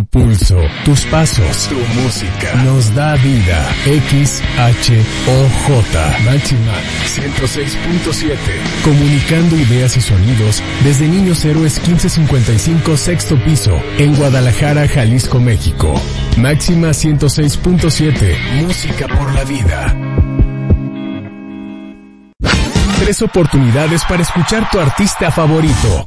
pulso, tus pasos, tu música, nos da vida. XHOJ, Máxima 106.7. Comunicando ideas y sonidos desde Niños Héroes 1555, sexto piso, en Guadalajara, Jalisco, México. Máxima 106.7, música por la vida. 3 oportunidades para escuchar tu artista favorito.